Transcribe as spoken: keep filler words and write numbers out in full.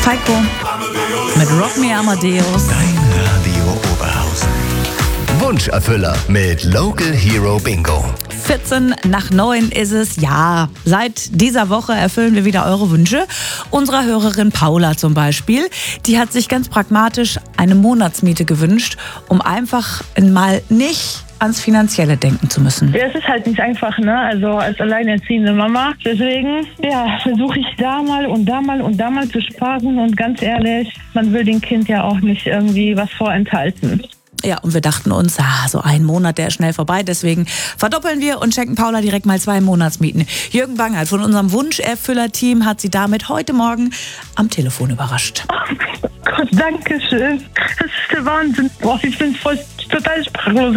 Falco mit Rock Me Amadeus. Dein Radio Oberhausen. Wunscherfüller mit Local Hero Bingo. vierzehn nach neun ist es. Ja, seit dieser Woche erfüllen wir wieder eure Wünsche. Unsere Hörerin Paula zum Beispiel, die hat sich ganz pragmatisch eine Monatsmiete gewünscht, um einfach mal nicht ans Finanzielle denken zu müssen. Ja, es ist halt nicht einfach, ne? Also als alleinerziehende Mama. Deswegen, ja, versuche ich da mal und da mal und da mal zu sparen. Und ganz ehrlich, man will dem Kind ja auch nicht irgendwie was vorenthalten. Ja, und wir dachten uns, ah, so ein Monat, der ist schnell vorbei. Deswegen verdoppeln wir und schenken Paula direkt mal zwei Monatsmieten. Jürgen Bangert von unserem Wunscherfüller-Team hat sie damit heute Morgen am Telefon überrascht. Oh Gott, danke schön. Das ist der Wahnsinn. Boah, ich bin voll total sprachlos.